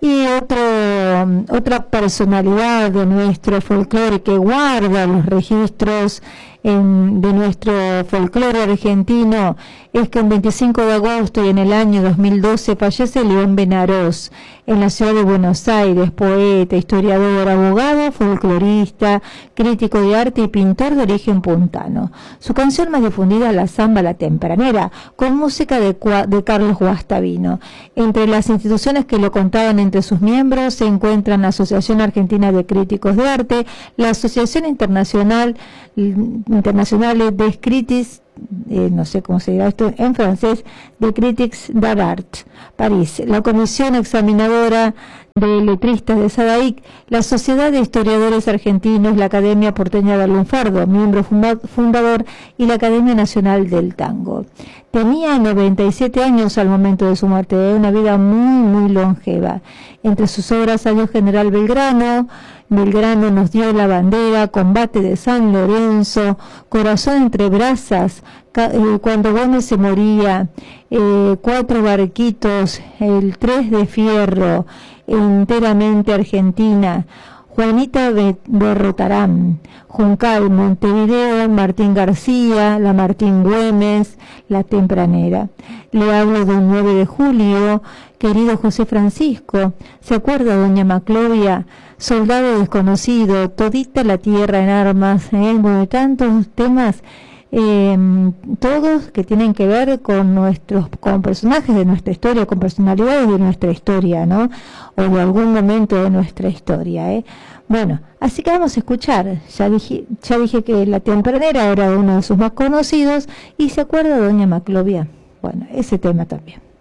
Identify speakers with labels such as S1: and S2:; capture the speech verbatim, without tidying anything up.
S1: Y otro, otra personalidad de nuestro folclore que guarda los registros en, de nuestro folclore argentino es que el veinticinco de agosto y en el año dos mil doce fallece León Benarós en la ciudad de Buenos Aires, poeta, historiador, abogado, folclorista, crítico de arte y pintor de origen puntano. Su canción más difundida es la samba La Tempranera, con música de, de Carlos Guastavino. Entre las instituciones que lo contaban entre sus miembros se encuentran la Asociación Argentina de Críticos de Arte, la Asociación Internacional Internacional de Critics, eh, no sé cómo se dirá esto en francés, de Critics d'Art, París, la Comisión Examinadora de Letristas de SADAIC, la Sociedad de Historiadores Argentinos, la Academia Porteña del Lunfardo, miembro fundador, y la Academia Nacional del Tango. Tenía noventa y siete años al momento de su muerte, una vida muy, muy longeva. Entre sus obras hay General Belgrano, Belgrano nos dio la bandera, Combate de San Lorenzo, Corazón entre brasas, Cuando Gómez se moría, eh, Cuatro barquitos, El tres de fierro, Enteramente Argentina, Juanita Berrotarán, Juncal, Montevideo, Martín García, la Martín Güemes, La Tempranera. Le hablo del nueve de julio, querido José Francisco, ¿se acuerda doña Maclovia? Soldado desconocido, todita la tierra en armas, ¿eh? Bueno, tantos temas, eh, todos que tienen que ver con nuestros, con personajes de nuestra historia, con personalidades de nuestra historia, ¿no? O de algún momento de nuestra historia, ¿eh? Bueno, así que vamos a escuchar. Ya dije, ya dije que La Tempranera era uno de sus más conocidos, y ¿se acuerda doña Maclovia? Bueno, ese tema también.